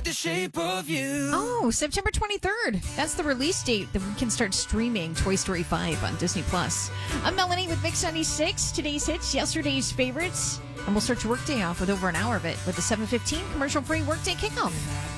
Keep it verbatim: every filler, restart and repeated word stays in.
with the shape of you. Oh, September twenty-third. That's the release date that we can start streaming Toy Story five on Disney Plus. I'm Melanie with Mix ninety-six. Today's hits, yesterday's favorites. And we'll start your workday off with over an hour of it with the seven fifteen commercial-free workday kickoff.